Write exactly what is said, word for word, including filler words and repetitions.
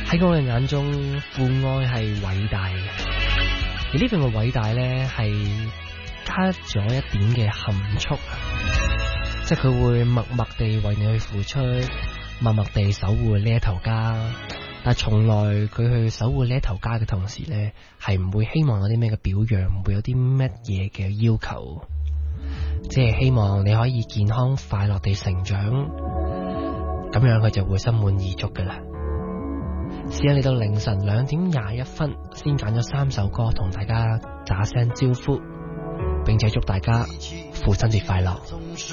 喺我嘅眼中，父愛係偉大嘅，而呢份嘅偉大咧係加咗一點嘅含蓄，即係佢會默默地為你去付出，默默地守護呢一頭家，但係從來佢去守護呢一頭家嘅同時咧，係唔會希望有啲咩嘅表揚，唔會有啲乜嘢嘅要求，即係希望你可以健康快樂地成長，咁樣佢就會心滿意足噶啦。時間嚟到凌晨兩點廿一分，先揀咗三首歌同大家打聲招呼，並且祝大家父親節快樂。